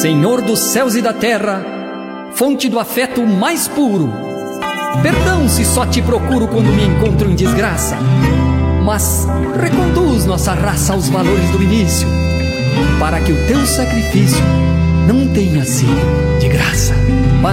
Senhor dos céus e da terra, fonte do afeto mais puro, perdão se só te procuro quando me encontro em desgraça, mas reconduz nossa raça aos valores do início, para que o teu sacrifício não tenha sido de graça.